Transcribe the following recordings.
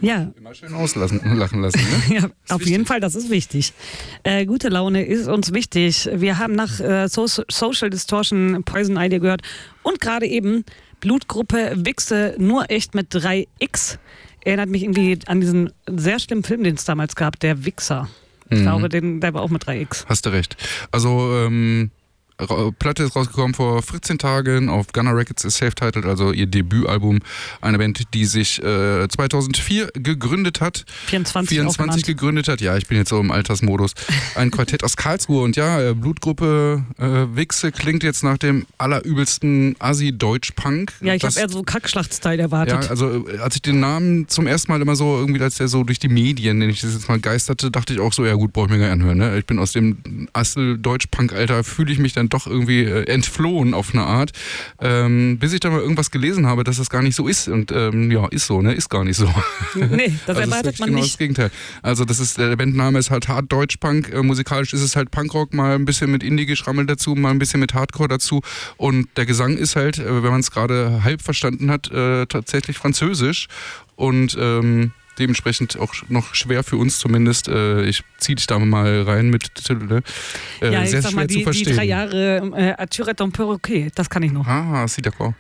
Ja. Immer schön lachen lassen. Ne? Ja, auf jeden Fall, das ist wichtig. Gute Laune ist uns wichtig. Wir haben nach Social Distortion Poison Idea gehört und gerade eben Blutgruppe Wichse, nur echt mit 3X. Erinnert mich irgendwie an diesen sehr schlimmen Film, den es damals gab, der Wichser. Ich glaube, der war auch mit 3X. Hast du recht. Also, Platte ist rausgekommen vor 14 Tagen auf Gunner Records, ist self-titled, also ihr Debütalbum. Eine Band, die sich 2004 gegründet hat. 24 gegründet hat. Ja, ich bin jetzt so im Altersmodus. Ein Quartett aus Karlsruhe und ja, Blutgruppe Wichse klingt jetzt nach dem allerübelsten Assi-Deutsch-Punk. Ja, ich habe eher so Kackschlacht-Style erwartet. Ja, also als ich den Namen zum ersten Mal immer so irgendwie, als der so durch die Medien, nenne ich das jetzt mal, geisterte, dachte ich auch so, ja gut, brauche ich mir gar nicht anhören. Ne? Ich bin aus dem Assel-Deutsch-Punk-Alter, fühle ich mich dann doch irgendwie entflohen auf eine Art, bis ich dann mal irgendwas gelesen habe, dass das gar nicht so ist und ja, ist so, ne, ist gar nicht so. Nee, das also erwartet man genau nicht. Das Gegenteil. Also das ist, der Bandname ist halt Hard Deutsch-Punk, musikalisch ist es halt Punkrock, mal ein bisschen mit Indie-Geschrammel dazu, mal ein bisschen mit Hardcore dazu und der Gesang ist halt, wenn man es gerade halb verstanden hat, tatsächlich französisch und dementsprechend auch noch schwer für uns zumindest. Ich ziehe dich da mal rein mit Titel. Ja, ich sehr sag schwer mal, zu verstehen. Die 3 Jahre Arthur ton perroquet, das kann ich noch. Ah, si d'accord.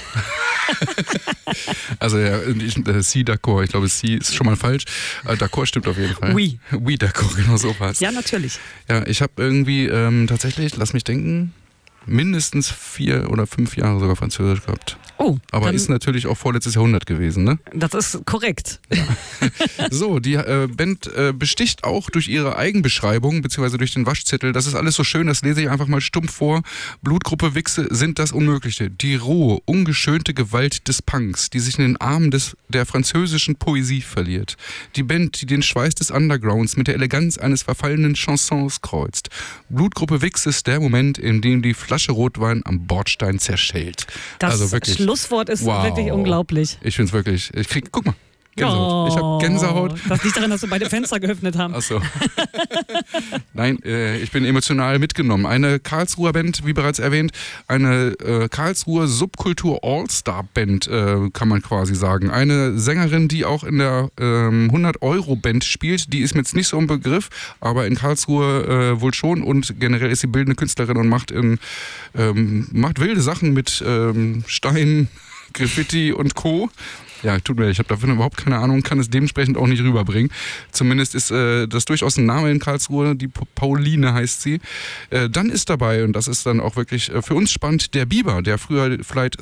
Also ja, si d'accord, ich glaube, si ist schon mal falsch. D'accord stimmt auf jeden Fall. Oui. Oui, d'accord, genau so war's. Ja, natürlich. Ja, ich habe irgendwie tatsächlich, lass mich denken, mindestens 4 oder 5 Jahre sogar Französisch gehabt. Oh. Aber ist natürlich auch vorletztes Jahrhundert gewesen, ne? Das ist korrekt. Ja. So, die Band besticht auch durch ihre Eigenbeschreibung, beziehungsweise durch den Waschzettel. Das ist alles so schön, das lese ich einfach mal stumpf vor. Blutgruppe Wichse sind das Unmögliche. Die rohe, ungeschönte Gewalt des Punks, die sich in den Armen der französischen Poesie verliert. Die Band, die den Schweiß des Undergrounds mit der Eleganz eines verfallenen Chansons kreuzt. Blutgruppe Wichse ist der Moment, in dem die Flasche Rotwein am Bordstein zerschellt. Das also wirklich, Schlusswort ist wirklich unglaublich. Ich finde es wirklich, guck mal. Gänsehaut. Ich habe Gänsehaut. Das liegt daran, dass wir beide Fenster geöffnet haben. Ach so. Nein, ich bin emotional mitgenommen. Eine Karlsruher Band, wie bereits erwähnt, eine Karlsruher Subkultur All-Star-Band, kann man quasi sagen. Eine Sängerin, die auch in der 100-Euro-Band spielt, die ist mir jetzt nicht so ein Begriff, aber in Karlsruhe wohl schon und generell ist sie bildende Künstlerin und macht wilde Sachen mit Stein, Graffiti und Co. Ja, tut mir leid, ich habe davon überhaupt keine Ahnung, kann es dementsprechend auch nicht rüberbringen. Zumindest ist das durchaus ein Name in Karlsruhe, die Pauline heißt sie. Dann ist dabei, und das ist dann auch wirklich für uns spannend, der Biber, der früher Flight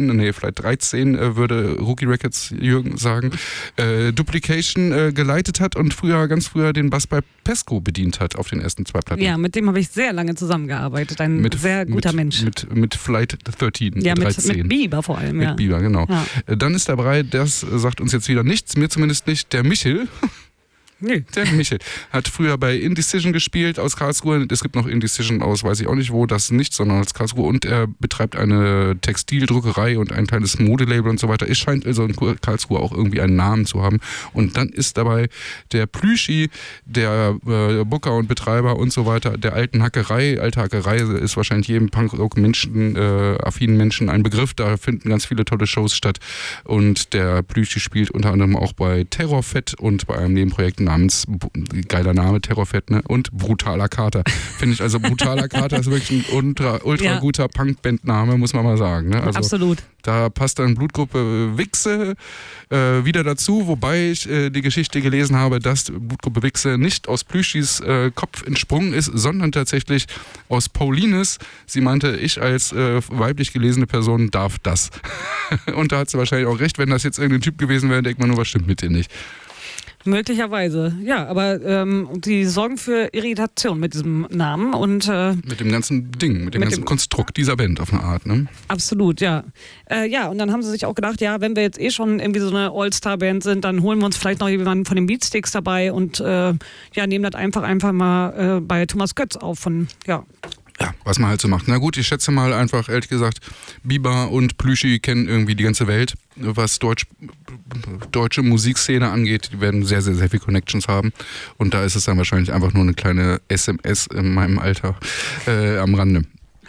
13 würde Rookie Records Jürgen sagen, Duplication geleitet hat und ganz früher den Bass bei Pesco bedient hat auf den ersten 2 Platten. Ja, mit dem habe ich sehr lange zusammengearbeitet. Ein sehr guter Mensch. Mit Flight 13. Ja, mit Biber vor allem. Mit Biber, genau. Ja. Dann ist dabei, das sagt uns jetzt wieder nichts, mir zumindest nicht, der Michel. Nee. Der Michel hat früher bei Indecision gespielt aus Karlsruhe. Es gibt noch Indecision aus, weiß ich auch nicht wo, das nicht, sondern aus Karlsruhe. Und er betreibt eine Textildruckerei und ein kleines Modelabel und so weiter. Es scheint also in Karlsruhe auch irgendwie einen Namen zu haben. Und dann ist dabei der Plüschi, der Booker und Betreiber und so weiter, der alten Hackerei. Alte Hackerei ist wahrscheinlich jedem Punk-Menschen, affinen Menschen ein Begriff. Da finden ganz viele tolle Shows statt. Und der Plüschi spielt unter anderem auch bei Terrorfett und bei einem Nebenprojekt namens, geiler Name, Terrorfett, ne? Und Brutaler Kater. Finde ich, also Brutaler Kater ist wirklich ein ultra guter Punk-Band-Name, muss man mal sagen. Ne? Also, absolut. Da passt dann Blutgruppe Wichse wieder dazu, wobei ich die Geschichte gelesen habe, dass Blutgruppe Wichse nicht aus Plüschis Kopf entsprungen ist, sondern tatsächlich aus Paulines. Sie meinte, ich als weiblich gelesene Person darf das. Und da hat sie wahrscheinlich auch recht, wenn das jetzt irgendein Typ gewesen wäre, denkt man nur, was stimmt mit dir nicht. Möglicherweise, ja, aber die sorgen für Irritation mit diesem Namen und mit dem ganzen Ding, mit dem ganzen Konstrukt dieser Band auf eine Art, ne? Absolut, ja. Ja, und dann haben sie sich auch gedacht, ja, wenn wir jetzt schon irgendwie so eine All-Star-Band sind, dann holen wir uns vielleicht noch jemanden von den Beatsticks dabei und nehmen das einfach mal bei Thomas Götz auf Ja, was man halt so macht. Na gut, ich schätze mal einfach, ehrlich gesagt, Biber und Plüschi kennen irgendwie die ganze Welt, was deutsche Musikszene angeht. Die werden sehr, sehr, sehr viel Connections haben. Und da ist es dann wahrscheinlich einfach nur eine kleine SMS in meinem Alter am Rande.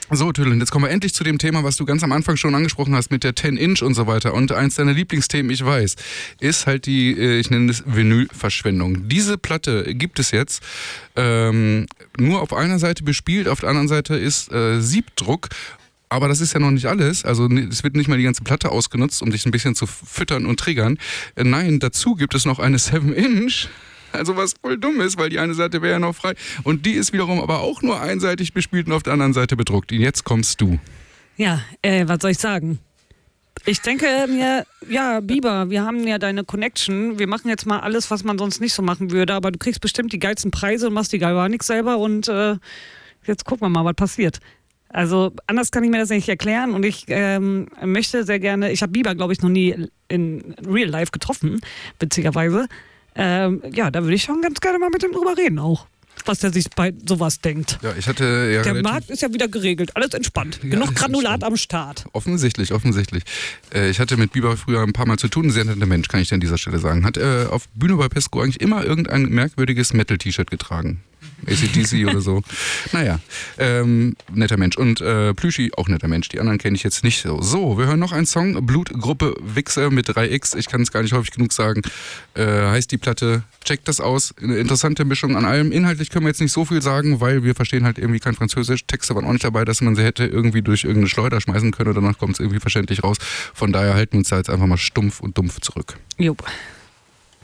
So, Tülin, jetzt kommen wir endlich zu dem Thema, was du ganz am Anfang schon angesprochen hast mit der 10-Inch und so weiter. Und eins deiner Lieblingsthemen, ich weiß, ist halt die, ich nenne es Vinylverschwendung. Diese Platte gibt es jetzt nur auf einer Seite bespielt, auf der anderen Seite ist Siebdruck. Aber das ist ja noch nicht alles. Also es wird nicht mal die ganze Platte ausgenutzt, um dich ein bisschen zu füttern und triggern. Nein, dazu gibt es noch eine 7-Inch. Also was voll dumm ist, weil die eine Seite wäre ja noch frei. Und die ist wiederum aber auch nur einseitig bespielt und auf der anderen Seite bedruckt. Und jetzt kommst du. Ja, was soll ich sagen? Ich denke mir, ja, Biber, wir haben ja deine Connection. Wir machen jetzt mal alles, was man sonst nicht so machen würde. Aber du kriegst bestimmt die geilsten Preise und machst die Galvanik selber. Und jetzt gucken wir mal, was passiert. Also anders kann ich mir das nicht erklären. Und ich möchte sehr gerne, ich habe Biber, glaube ich, noch nie in Real Life getroffen, witzigerweise. Ja, da würde ich schon ganz gerne mal mit ihm drüber reden auch, was der sich bei sowas denkt. Ja, ich hatte ja der Markt ist ja wieder geregelt, alles entspannt. Ja, Genug Granulat am Start. Offensichtlich. Ich hatte mit Biber früher ein paar Mal zu tun, ein sehr netter Mensch, kann ich dir an dieser Stelle sagen. Hat auf Bühne bei Pesco eigentlich immer irgendein merkwürdiges Metal-T-Shirt getragen. AC/DC oder so. Naja, netter Mensch. Und Plüschi, auch netter Mensch. Die anderen kenne ich jetzt nicht so. So, wir hören noch einen Song. Blutgruppe Wichser mit 3X. Ich kann es gar nicht häufig genug sagen. Heißt die Platte. Checkt das aus. Eine interessante Mischung an allem. Inhaltlich können wir jetzt nicht so viel sagen, weil wir verstehen halt irgendwie kein Französisch. Texte waren auch nicht dabei, dass man sie hätte irgendwie durch irgendeine Schleuder schmeißen können und danach kommt es irgendwie verständlich raus. Von daher halten wir uns da jetzt einfach mal stumpf und dumpf zurück. Jupp.